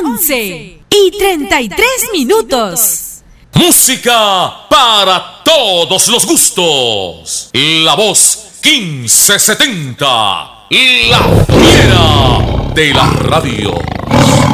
11:33. Música para todos los gustos. La voz 1570. La fiera de la radio.